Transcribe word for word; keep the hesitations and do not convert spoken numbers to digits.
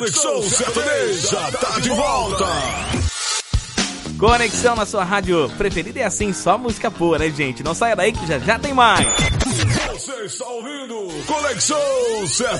Conexão Sertaneja tá de volta. Conexão na sua rádio preferida é assim, só música boa, né, gente? Não saia daí que já já tem mais. Você está ouvindo Conexão Sertaneja.